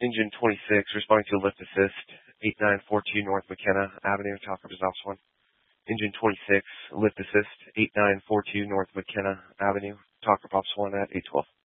Engine 26, responding to a lift assist, 8942 North McKenna Avenue, Talk Reps Ops 1. Engine 26, lift assist, 8942 North McKenna Avenue, Talk Reps Ops 1 at 812.